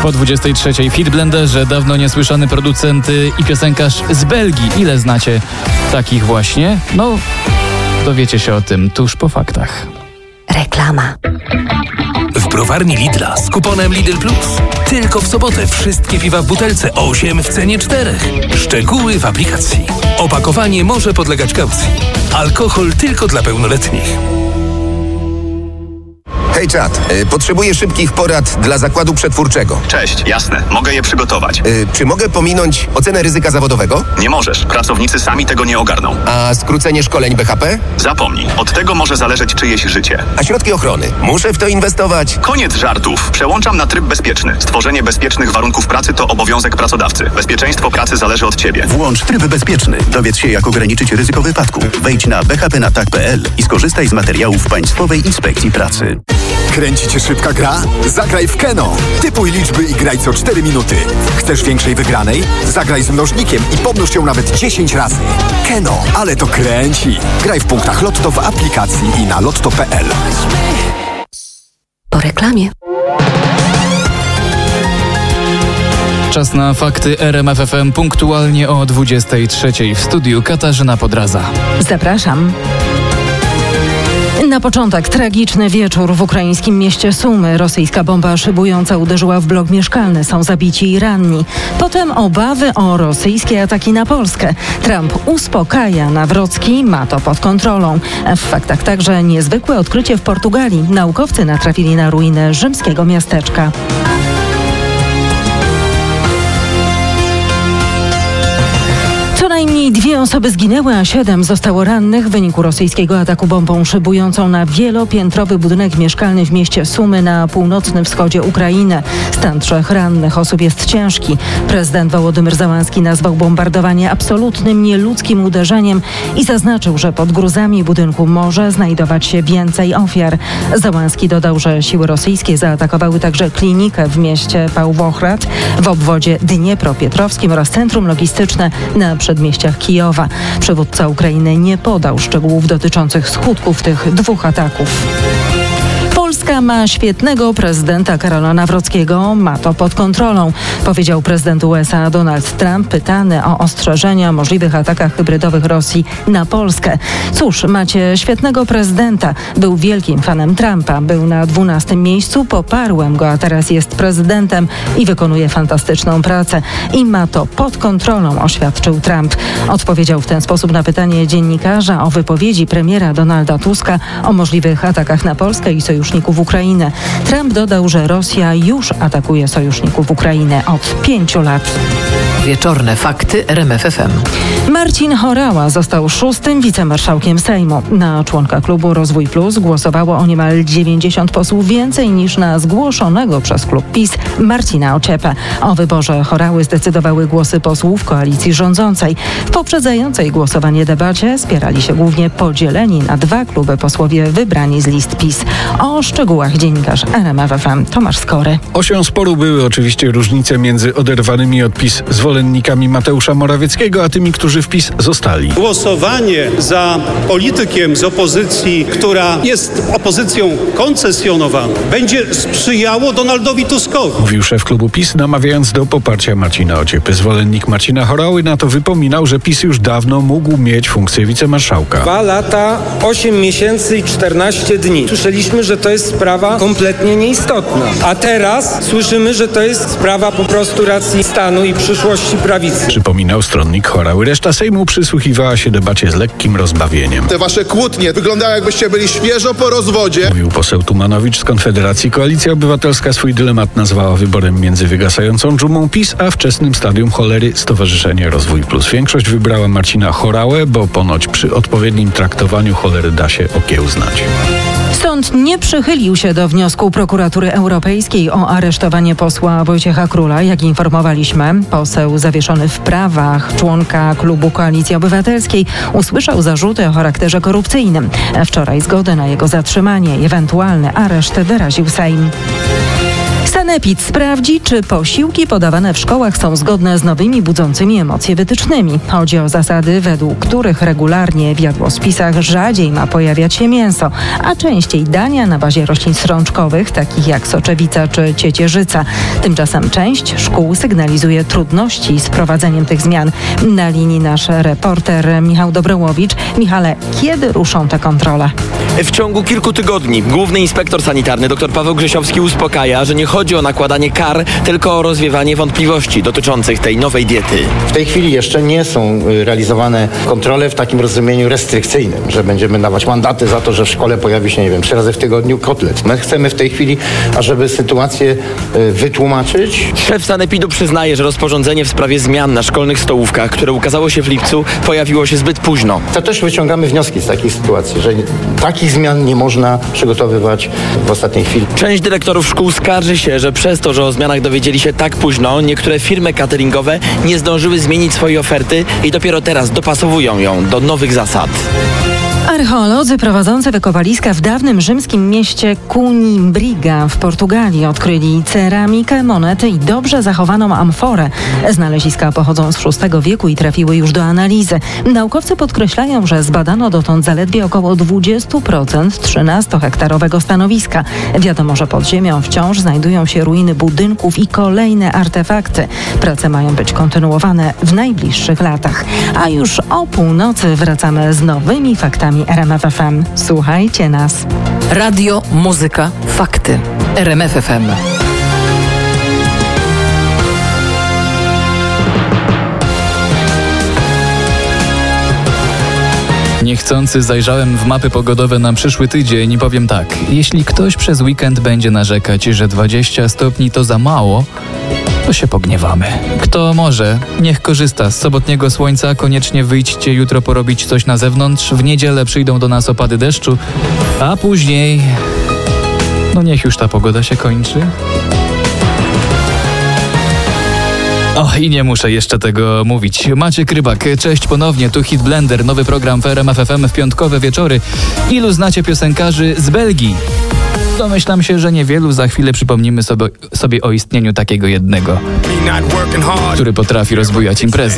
Po 23:00 w Hit Blenderze dawno niesłyszany producent i piosenkarz z Belgii. Ile znacie takich właśnie? No, dowiecie się o tym tuż po faktach. Reklama. W browarni Lidla z kuponem Lidl Plus. Tylko w sobotę wszystkie piwa w butelce 8 w cenie 4. Szczegóły w aplikacji. Opakowanie może podlegać kaucji. Alkohol tylko dla pełnoletnich. Hej czat, potrzebuję szybkich porad dla zakładu przetwórczego. Cześć, jasne, mogę je przygotować. Czy mogę pominąć ocenę ryzyka zawodowego? Nie możesz, pracownicy sami tego nie ogarną. A skrócenie szkoleń BHP? Zapomnij, od tego może zależeć czyjeś życie. A środki ochrony? Muszę w to inwestować? Koniec żartów. Przełączam na tryb bezpieczny. Stworzenie bezpiecznych warunków pracy to obowiązek pracodawcy. Bezpieczeństwo pracy zależy od ciebie. Włącz tryb bezpieczny. Dowiedz się, jak ograniczyć ryzyko wypadku. Wejdź na bhpnatak.pl i skorzystaj z materiałów Państwowej Inspekcji Pracy. Kręci cię szybka gra? Zagraj w Keno. Typuj liczby i graj co 4 minuty. Chcesz większej wygranej? Zagraj z mnożnikiem i pomnóż ją nawet 10 razy. Keno, ale to kręci. Graj w punktach Lotto w aplikacji i na lotto.pl. Po reklamie. Czas na fakty RMF FM punktualnie o 23:00 w studiu Katarzyna Podraza. Zapraszam. Na początek tragiczny wieczór w ukraińskim mieście Sumy. Rosyjska bomba szybująca uderzyła w blok mieszkalny. Są zabici i ranni. Potem obawy o rosyjskie ataki na Polskę. Trump uspokaja, Nawrocki ma to pod kontrolą. W faktach także niezwykłe odkrycie w Portugalii. Naukowcy natrafili na ruiny rzymskiego miasteczka. Co najmniej 2 osoby zginęły, a 7 zostało rannych w wyniku rosyjskiego ataku bombą szybującą na wielopiętrowy budynek mieszkalny w mieście Sumy na północnym wschodzie Ukrainy. Stan 3 rannych osób jest ciężki. Prezydent Wołodymyr Załański nazwał bombardowanie absolutnym nieludzkim uderzeniem i zaznaczył, że pod gruzami budynku może znajdować się więcej ofiar. Załański dodał, że siły rosyjskie zaatakowały także klinikę w mieście Pawłochrad w obwodzie Dniepropietrowskim oraz centrum logistyczne na przedmieściach Kijowa. Przywódca Ukrainy nie podał szczegółów dotyczących skutków tych 2 ataków. Polska ma świetnego prezydenta Karola Nawrockiego, ma to pod kontrolą, powiedział prezydent USA Donald Trump, pytany o ostrzeżenia o możliwych atakach hybrydowych Rosji na Polskę. Cóż, macie świetnego prezydenta. Był wielkim fanem Trumpa, był na 12. miejscu, poparłem go, a teraz jest prezydentem i wykonuje fantastyczną pracę. I ma to pod kontrolą, oświadczył Trump. Odpowiedział w ten sposób na pytanie dziennikarza o wypowiedzi premiera Donalda Tuska o możliwych atakach na Polskę i sojuszników Ukrainy. Trump dodał, że Rosja już atakuje sojuszników Ukrainy od 5 lat. Wieczorne fakty RMF FM. Marcin Horała został 6. wicemarszałkiem Sejmu. Na członka klubu Rozwój Plus głosowało o niemal 90 posłów więcej niż na zgłoszonego przez klub PiS Marcina Ociepę. O wyborze Horały zdecydowały głosy posłów koalicji rządzącej. W poprzedzającej głosowanie debacie spierali się głównie podzieleni na 2 kluby posłowie wybrani z list PiS. O szczegółach dziennikarz RMF FM Tomasz Skory. Osią sporu były oczywiście różnice między oderwanymi od PiS zwolennikami Mateusza Morawieckiego, a tymi, którzy w PiS zostali. Głosowanie za politykiem z opozycji, która jest opozycją koncesjonowaną, będzie sprzyjało Donaldowi Tuskowi. Mówił szef klubu PiS, namawiając do poparcia Marcina Ociepy. Zwolennik Marcina Horały na to wypominał, że PiS już dawno mógł mieć funkcję wicemarszałka. 2 lata, 8 miesięcy i 14 dni. Słyszeliśmy, że to jest sprawa kompletnie nieistotna. A teraz słyszymy, że to jest sprawa po prostu racji stanu i przyszłości prawicy. Przypominał stronnik Horały. Reszta Sejmu przysłuchiwała się debacie z lekkim rozbawieniem. Te wasze kłótnie wyglądają, jakbyście byli świeżo po rozwodzie. Mówił poseł Tumanowicz z Konfederacji. Koalicja Obywatelska swój dylemat nazwała wyborem między wygasającą dżumą PiS, a wczesnym stadium cholery Stowarzyszenie Rozwój Plus. Większość wybrała Marcina Horałę, bo ponoć przy odpowiednim traktowaniu cholery da się okiełznać. Sąd nie przychylił się do wniosku Prokuratury Europejskiej o aresztowanie posła Wojciecha Króla. Jak informowaliśmy, poseł zawieszony w prawach, członka klubu Koalicji Obywatelskiej, usłyszał zarzuty o charakterze korupcyjnym. Wczoraj zgodę na jego zatrzymanie i ewentualny areszt wyraził Sejm. Sanepid sprawdzi, czy posiłki podawane w szkołach są zgodne z nowymi budzącymi emocje wytycznymi. Chodzi o zasady, według których regularnie w jadłospisach rzadziej ma pojawiać się mięso, a częściej dania na bazie roślin strączkowych, takich jak soczewica czy ciecierzyca. Tymczasem część szkół sygnalizuje trudności z wprowadzeniem tych zmian. Na linii nasz reporter Michał Dobrołowicz. Michale, kiedy ruszą te kontrole? W ciągu kilku tygodni główny inspektor sanitarny dr Paweł Grzesiowski uspokaja, że nie chodzi o nakładanie kar, tylko o rozwiewanie wątpliwości dotyczących tej nowej diety. W tej chwili jeszcze nie są realizowane kontrole w takim rozumieniu restrykcyjnym, że będziemy dawać mandaty za to, że w szkole pojawi się, 3 razy w tygodniu kotlet. My chcemy w tej chwili, ażeby sytuację wytłumaczyć. Szef Sanepidu przyznaje, że rozporządzenie w sprawie zmian na szkolnych stołówkach, które ukazało się w lipcu, pojawiło się zbyt późno. To też wyciągamy wnioski z takiej sytuacji, że takich zmian nie można przygotowywać w ostatniej chwili. Część dyrektorów szkół skarży się, że przez to, że o zmianach dowiedzieli się tak późno, niektóre firmy cateringowe nie zdążyły zmienić swojej oferty i dopiero teraz dopasowują ją do nowych zasad. Archeolodzy prowadzący wykopaliska w dawnym rzymskim mieście Coimbra w Portugalii odkryli ceramikę, monety i dobrze zachowaną amforę. Znaleziska pochodzą z VI wieku i trafiły już do analizy. Naukowcy podkreślają, że zbadano dotąd zaledwie około 20% 13-hektarowego stanowiska. Wiadomo, że pod ziemią wciąż znajdują się ruiny budynków i kolejne artefakty. Prace mają być kontynuowane w najbliższych latach. A już o północy wracamy z nowymi faktami RMF FM. Słuchajcie nas. Radio, muzyka, fakty. RMF FM. Niechcący zajrzałem w mapy pogodowe na przyszły tydzień i powiem tak. Jeśli ktoś przez weekend będzie narzekać, że 20 stopni to za mało, to się pogniewamy. Kto może, niech korzysta z sobotniego słońca. Koniecznie wyjdźcie jutro porobić coś na zewnątrz. W niedzielę przyjdą do nas opady deszczu, a później... niech już ta pogoda się kończy. I nie muszę jeszcze tego mówić. Maciek Rybak, cześć ponownie, tu Hit Blender, nowy program w RMF FM w piątkowe wieczory. Ilu znacie piosenkarzy z Belgii? Domyślam się, że niewielu. Za chwilę przypomnimy sobie o istnieniu takiego jednego, który potrafi rozbujać imprezę.